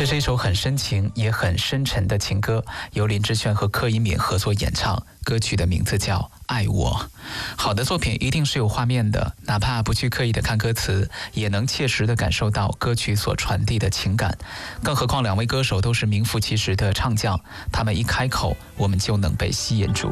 这是一首很深情也很深沉的情歌，由林志炫和柯以敏合作演唱，歌曲的名字叫《爱我》。好的作品一定是有画面的，哪怕不去刻意的看歌词，也能切实的感受到歌曲所传递的情感。更何况两位歌手都是名副其实的唱将，他们一开口，我们就能被吸引住。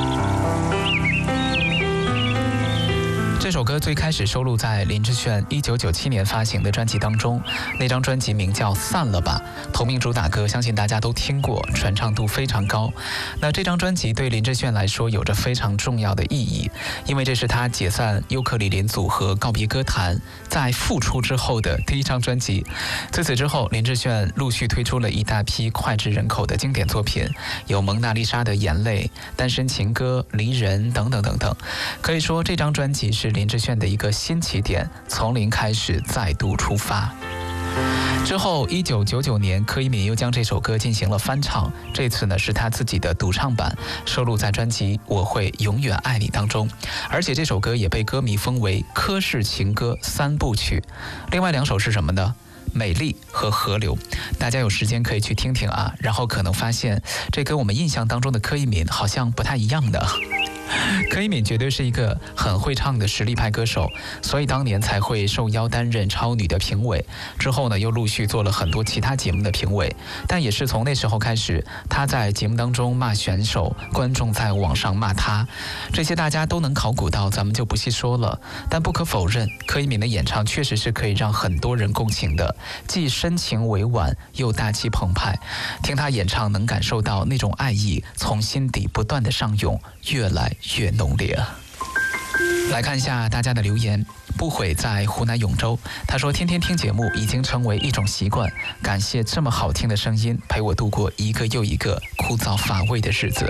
这首歌最开始收录在林志炫1997年发行的专辑当中，那张专辑名叫《散了吧》，同名主打歌相信大家都听过，传唱度非常高。那这张专辑对林志炫来说有着非常重要的意义，因为这是他解散尤克里林组合告别歌坛在复出之后的第一张专辑。自此之后，林志炫陆续推出了一大批脍炙人口的经典作品，有《蒙娜丽莎的眼泪》、《单身情歌》、《离人》等等等等。可以说这张专辑是林志炫的一个新起点，从零开始再度出发。之后1999年柯以敏又将这首歌进行了翻唱，这次呢是他自己的独唱版，收录在专辑《我会永远爱你》当中。而且这首歌也被歌迷封为柯氏情歌3部曲。另外2首是什么呢？美丽和河流，大家有时间可以去听听啊，然后可能发现这跟我们印象当中的柯以敏好像不太一样的。柯以敏绝对是一个很会唱的实力派歌手，所以当年才会受邀担任超女的评委，之后呢又陆续做了很多其他节目的评委。但也是从那时候开始，他在节目当中骂选手，观众在网上骂他，这些大家都能考古到，咱们就不细说了。但不可否认，柯以敏的演唱确实是可以让很多人共情的，既深情委婉又大气澎湃，听他演唱能感受到那种爱意从心底不断的上涌，越来越浓烈。来看一下大家的留言。不悔在湖南永州，他说天天听节目已经成为一种习惯，感谢这么好听的声音陪我度过一个又一个枯燥乏味的日子。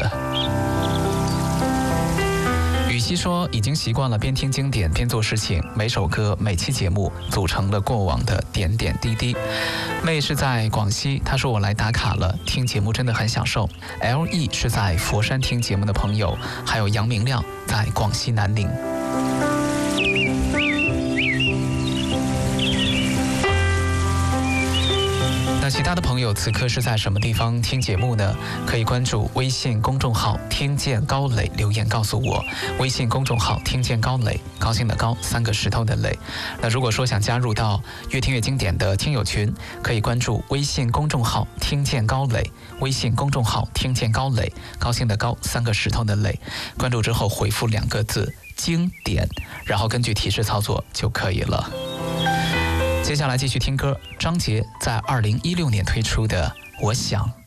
雨熙说已经习惯了边听经典边做事情，每首歌每期节目组成了过往的点点滴滴。妹是在广西，她说我来打卡了，听节目真的很享受。LE 是在佛山听节目的朋友，还有杨明亮在广西南宁。那其他的朋友此刻是在什么地方听节目呢？可以关注微信公众号听见高磊，留言告诉我。微信公众号听见高磊，高兴的高，3个石头的磊。那如果说想加入到越听越经典的听友群，可以关注微信公众号听见高磊，微信公众号听见高磊，高兴的高，3个石头的磊。关注之后回复2个字经典，然后根据提示操作就可以了。接下来继续听歌，张杰在2016年推出的《我想》。